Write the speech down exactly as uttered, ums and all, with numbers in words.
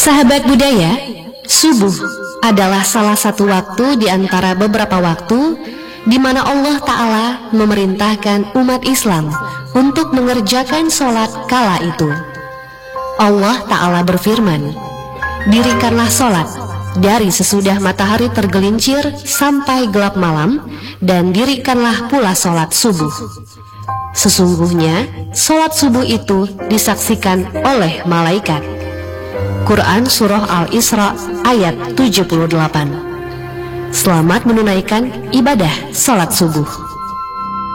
Sahabat budaya, subuh adalah salah satu waktu di antara beberapa waktu di mana Allah Ta'ala memerintahkan umat Islam untuk mengerjakan sholat kala itu. Allah Ta'ala berfirman, "Dirikanlah sholat dari sesudah matahari tergelincir sampai gelap malam, dan dirikanlah pula sholat subuh. Sesungguhnya sholat subuh itu disaksikan oleh malaikat." Quran Surah Al-Isra ayat tujuh puluh delapan. Selamat menunaikan ibadah sholat subuh.